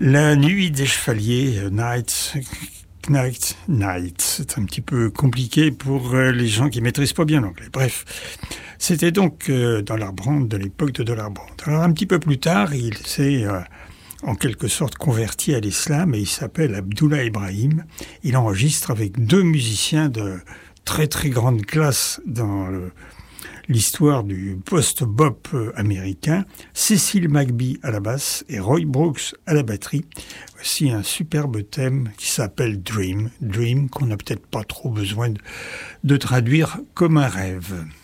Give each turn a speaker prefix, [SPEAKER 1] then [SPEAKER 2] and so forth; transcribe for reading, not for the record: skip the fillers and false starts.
[SPEAKER 1] La nuit des chevaliers, Night. C'est un petit peu compliqué pour les gens qui maîtrisent pas bien l'anglais. Bref, c'était donc Dollar Brand, de l'époque de Dollar Brand. Alors un petit peu plus tard, il s'est en quelque sorte converti à l'islam et il s'appelle Abdullah Ibrahim. Il enregistre avec deux musiciens de très très grande classe dans l'histoire du post-bop américain, Cecil McBee à la basse et Roy Brooks à la batterie. Voici un superbe thème qui s'appelle Dream qu'on n'a peut-être pas trop besoin de traduire comme un rêve.